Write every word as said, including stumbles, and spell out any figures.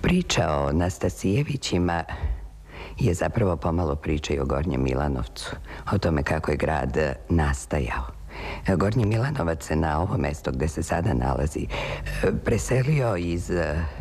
Priča o Nastasijevićima je zapravo pomalo priča i o Gornjem Milanovcu, o tome kako je grad nastajao. Gornji Milanovac se na ovo mesto gde se sada nalazi preselio iz